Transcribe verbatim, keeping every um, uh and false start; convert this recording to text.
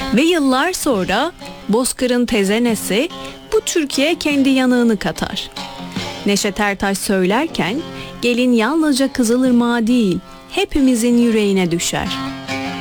Ve yıllar sonra Bozkır'ın tezenesi bu Türkiye kendi yanığını katar. Neşet Ertaş söylerken gelin yalnızca Kızılırmak'a değil hepimizin yüreğine düşer.